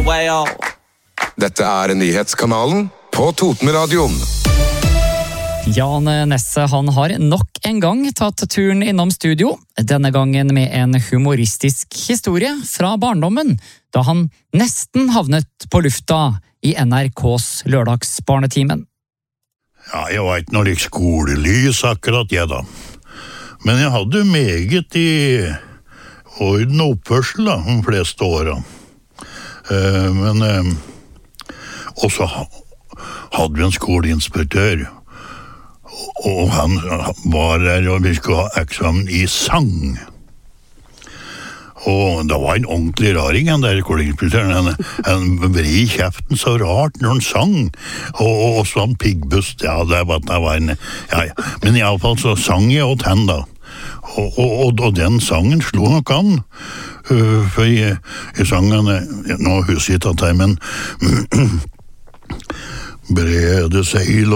Dette nyhetskanalen på Totenradioen. Jan Nesse, han har nok en gang tatt turen innom studio, denne gangen med en humoristisk historie fra barndommen, da han nesten havnet på lufta i NRKs lørdagsbarnetimen. Ja, jeg var ikke noe skolelys akkurat jeg da, men jeg hadde meget i orden og oppførsel da, de fleste årene. Og så hadde vi en skoleinspektør, og han var der, og vi skulle ha eksamen i sang. Og det var en ordentlig raring, han der skoleinspektøren. Han vred i kjeften så rart når han sang, og sånn piggbust, ja, det var en, ja. Men i alle fall så sang jeg åt han da. Og den sangen slo nok an, for jeg sang han, nå husker jeg ikke at men brede seil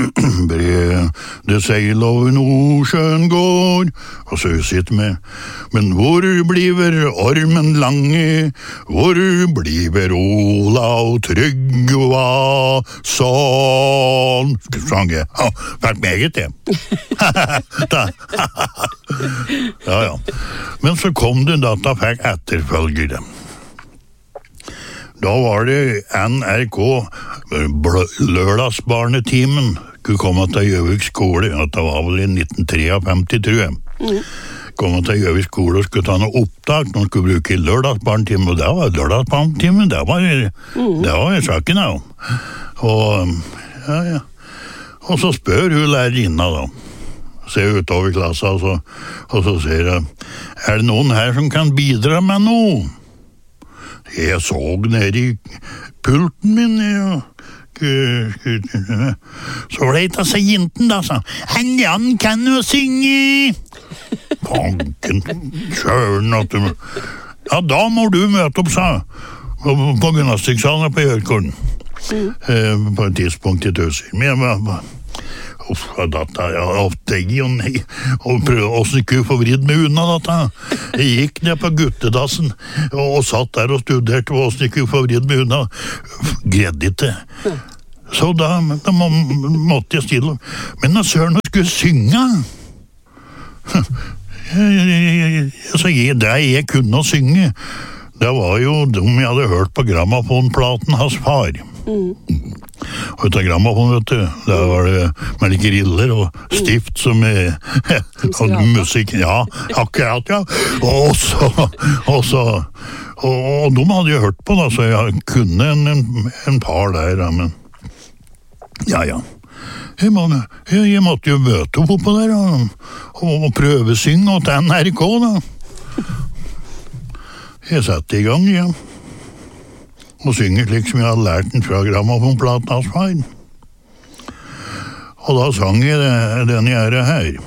over Nordsjøen går, og så husker jeg med, men hvor bliver ormen lange, hvor bliver Olav Tryggva, sånn, sang jeg, vært meget det. Ja. Men så kom det da at jeg fikk etterfølgere. Da var det NRK, lørdagsbarnetimen, skulle komme til Gjøvik skole, at det var vel i 1953, tror jeg. Komme til Gjøvik skole og skulle ta noe opptak, når skulle bruke lørdagsbarnetimen, og det var lørdagsbarnetimen, det var saken da. Og, ja. Og så spør hun lærerinna da, ser utover klassa, og så sier hun, det noen her som kan bidra med noe? Jeg så ned i pulten min, ja. Så var det et av seg jinten da, sa han, Jan kan jo synge. Panken, sjøren, at du... Ja, da må du møte opp, sa på gymnastikksalen på Gjørkården. På et tidspunkt i Tøser. Men jeg var... data, og prøvde også ikke få vridd med unna data. Jeg gikk ned på guttedassen og satt der og studerte og også ikke få vridd med unna. Greide ikke. Så da måtte jeg stille. Men når Søren skulle synge, så jeg kunne synge. Det var jo dem jeg hadde hørt på grammofonplaten hans far. Og ut av grammofon, vet du, der var det melkeriller og stift som og musikk, ja, akkurat, ja. Og de hadde jo hørt på da, så jeg kunne en par der, da, men ja. Jeg måtte jo møte opp på der, og prøvesynge til NRK, da. Jeg satte i gang, ja. Og synger slik som jeg hadde lært den fra grammofonplaten hans far. Og da sang jeg den jeg her.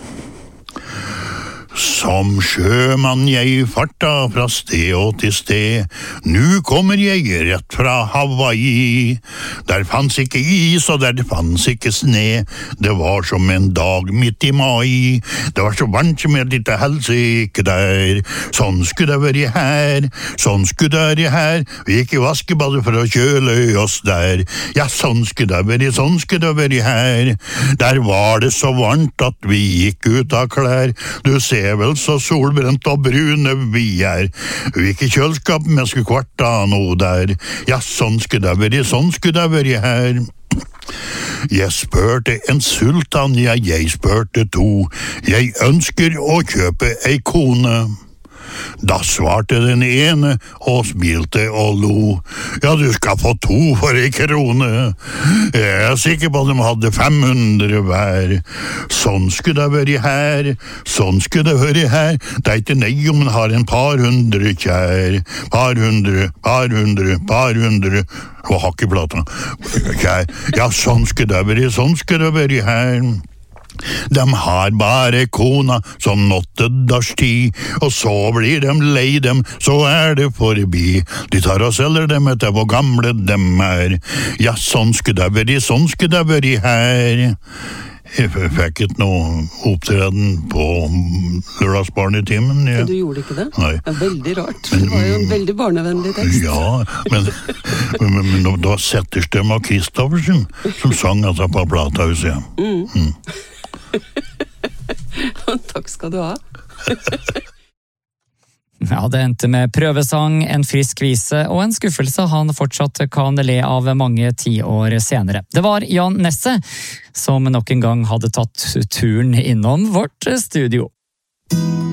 Som sjømann jeg farta fra sted og til sted, nu kommer jeg rett fra Hawaii. Der fanns ikke is og der fanns ikke sne, det var som en dag midt i mai. Det var så varmt som jeg litt helsike der, sånn skulle det være her, sånn skulle det være her. Vi gikk i vaskebadet for å kjøle oss der, ja sånn skulle det være her. Der var det så varmt at vi gikk ut av klær, du ser vel så solbrent og brune vi er. Vi gikk i kjølskap, men skulle kvarta noe der. Ja, sånn skulle det være her. Jeg spurte en sultan, ja, jeg spurte to. Jeg ønsker å kjøpe ei kone. Da svarte den ene og smilte og lo. Ja, du skal få 2 for 1 krone. Jeg er sikker på at de hadde 500 hver. Sånn skulle det være her, sånn skulle det være her. Det er ikke nei om man har en par hundre kjær. Par hundre. Og hakkeplata. Kjær. Ja, sånn skulle det være her. De har bare kona som nåttedagstid, og så blir de lei dem, så er det forbi. De tar og selger dem etter hvor gamle dem er. Ja, sånn skulle det være her. Jeg fikk ikke noe opptreden på lørdagsbarnetimen. Du gjorde ikke det? Nei. Det er veldig rart. Det var jo en veldig barnevennlig tekst. Ja, men det var Setterstøm av Kristoffersen som sang altså på Platahuset. Takk skal du ha. Ja, det endte med prøvesang, en frisk vise og en skuffelse han fortsatt kan le av mange tiår senere. Det var Jan Nesset som nok en gang hadde tatt turen innom vårt studio.